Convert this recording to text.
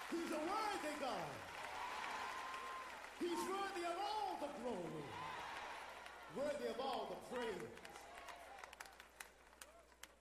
He's a worthy God. He's worthy of all the glory, worthy of all the praise.